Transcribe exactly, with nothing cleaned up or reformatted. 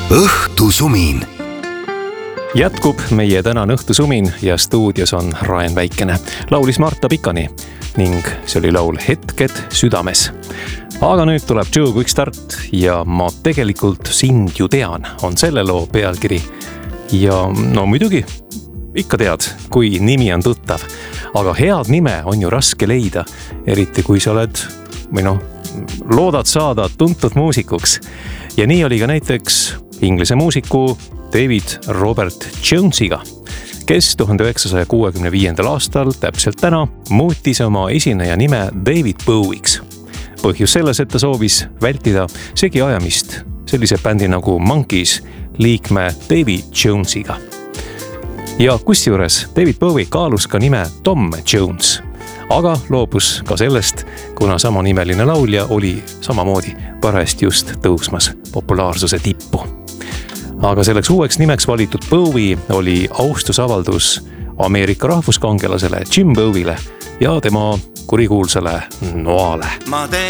õhtusumin. Jätkub meie tänane õhtusumin ja stuudios on Raen Väikene. Laulis Marta Pikani ning see oli laul Hetked südames. Aga nüüd tuleb Joe Quick Start ja Ma tegelikult sind ju tean on selle loo pealkiri. Ja no muidugi, ikka tead, kui nimi on tuttav. Aga head nime on ju raske leida, eriti kui sa oled, või noh, loodad saada tuntud muusikuks. Ja nii oli ka näiteks inglise muusiku David Robert Jonesiga, kes tuhande üheksasaja kuuekümne viiendal aastal täpselt täna muutis oma esineja nime David Bowie'ks. Põhjus selles, et ta soovis vältida segi ajamist sellise bändi nagu Monkees liikme David Jonesiga. Ja kusjuures David Bowie kaalus ka nime Tom Jones, aga loobus ka sellest, kuna samanimeline laulja oli samamoodi parajasti just tõusmas populaarsuse tippu. Aga selleks uueks nimeks valitud Bowie oli austusavaldus Ameerika rahvuskangelasele Jim Bowie'le ja tema kurikuulsale Noale.